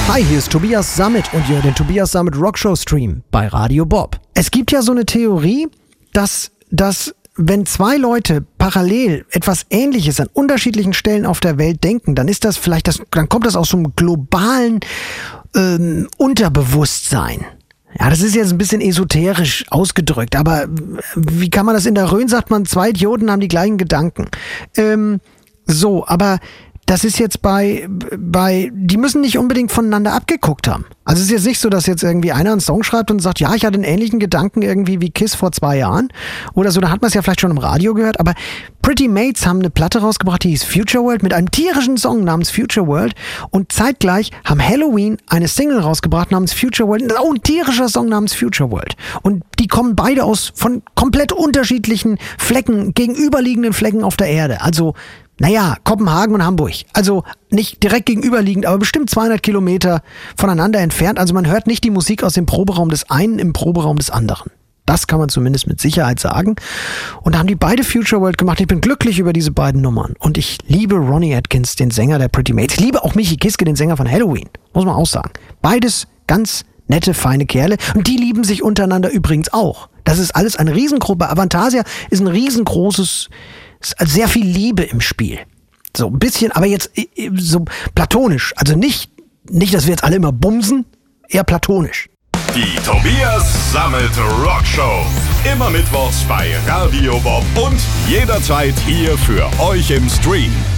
Hi, hier ist Tobias Sammet und ihr hört den Tobias Sammet Rockshow Stream bei Radio Bob. Es gibt ja so eine Theorie, dass wenn zwei Leute parallel etwas Ähnliches an unterschiedlichen Stellen auf der Welt denken, dann ist das vielleicht dann kommt das aus so einem globalen Unterbewusstsein. Ja, das ist jetzt ein bisschen esoterisch ausgedrückt, aber wie kann man das in der Rhön sagt man, zwei Idioten haben die gleichen Gedanken. Aber das ist jetzt die müssen nicht unbedingt voneinander abgeguckt haben. Also es ist jetzt nicht so, dass jetzt irgendwie einer einen Song schreibt und sagt, ja, ich hatte einen ähnlichen Gedanken irgendwie wie Kiss vor 2 Jahren oder so, da hat man es ja vielleicht schon im Radio gehört, aber Pretty Mates haben eine Platte rausgebracht, die hieß Future World mit einem tierischen Song namens Future World und zeitgleich haben Halloween eine Single rausgebracht namens Future World, auch ein tierischer Song namens Future World und die kommen beide von komplett unterschiedlichen Flecken, gegenüberliegenden Flecken auf der Erde, also Kopenhagen und Hamburg. Also nicht direkt gegenüberliegend, aber bestimmt 200 Kilometer voneinander entfernt. Also man hört nicht die Musik aus dem Proberaum des einen im Proberaum des anderen. Das kann man zumindest mit Sicherheit sagen. Und da haben die beide Future World gemacht. Ich bin glücklich über diese beiden Nummern. Und ich liebe Ronnie Atkins, den Sänger der Pretty Mates. Ich liebe auch Michi Kiske, den Sänger von Halloween. Muss man auch sagen. Beides ganz nette, feine Kerle. Und die lieben sich untereinander übrigens auch. Das ist alles eine Riesengruppe. Avantasia ist ein riesengroßes... sehr viel Liebe im Spiel. So ein bisschen, aber jetzt so platonisch. Also nicht, dass wir jetzt alle immer bumsen, eher platonisch. Die Tobias Sammet Rockshow. Immer mittwochs bei Radio Bob und jederzeit hier für euch im Stream.